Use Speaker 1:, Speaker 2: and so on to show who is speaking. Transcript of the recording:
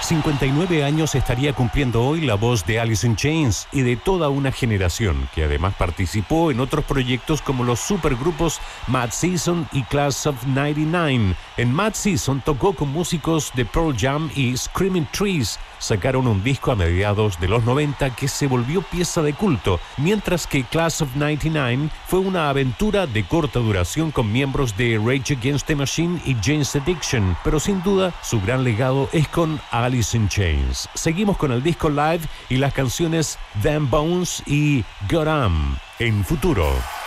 Speaker 1: 59 años estaría cumpliendo hoy la voz de Alice in Chains y de toda una generación que además participó en otros proyectos como los supergrupos Mad Season y Class of 99. En Mad Season tocó con músicos de Pearl Jam y Screaming Trees. Sacaron un disco a mediados de los 90 que se volvió pieza de culto, mientras que Class of 99 fue una aventura de corta duración con miembros de Rage Against the Machine y Jane's Addiction, pero sin duda su gran legado es con Alice in Chains. Seguimos con el disco live y las canciones Them Bones y Got 'Em en Futuro.